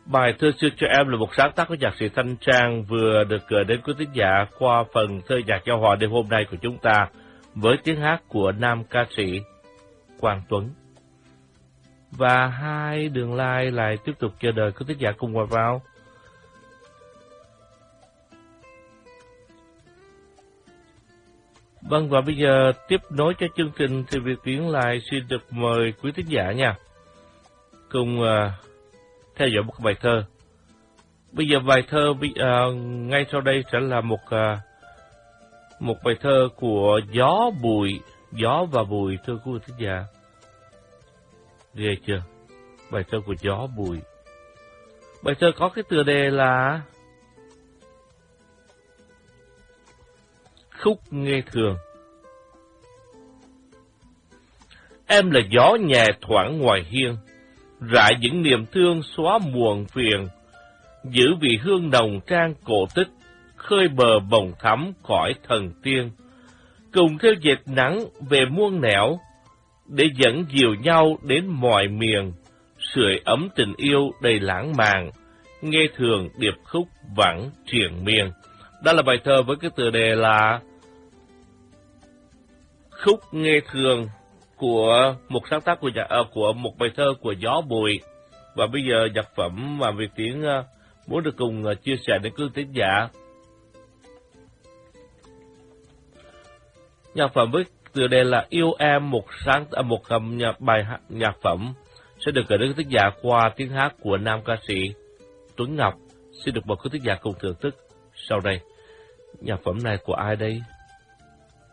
Bài thơ xưa cho em là một sáng tác của nhạc sĩ Thanh Trang vừa được gửi đến quý thính giả qua phần thơ nhạc giao hòa đêm hôm nay của chúng ta với tiếng hát của nam ca sĩ Quang Tuấn. Và hai đường lai lại tiếp tục chờ đợi quý thính giả cùng hòa vào. Vâng, và bây giờ tiếp nối cho chương trình thì Việt Tiến lại xin được mời quý thính giả nha, cùng theo dõi một bài thơ. Bây giờ bài thơ ngay sau đây sẽ là một bài thơ của Gió và Bụi, thưa quý thính giả. Ghê chưa? Bài thơ của Gió Bụi. Bài thơ có cái tựa đề là Khúc Nghe Thường. Em là gió nhẹ thoảng ngoài hiên, rải những niềm thương xóa muộn phiền, giữ vị hương nồng trang cổ tích, khơi bờ bồng thắm cõi thần tiên. Cùng theo dệt nắng về muôn nẻo, để dẫn dìu nhau đến mọi miền, sưởi ấm tình yêu đầy lãng mạn, nghe thường điệp khúc vẳng triền miên. Đó là bài thơ với cái tựa đề là Khúc Nghe Thường, của một sáng tác của một bài thơ của Gió Bụi. Và bây giờ nhạc phẩm mà Việt Tiến muốn được cùng chia sẻ đến quý thính giả. Nhạc phẩm với tựa đề là Yêu Em, một bài nhạc phẩm sẽ được gửi đến quý thính giả qua tiếng hát của nam ca sĩ Tuấn Ngọc. Xin được mời quý thính giả cùng thưởng thức sau đây. Nhạc phẩm này của ai đây?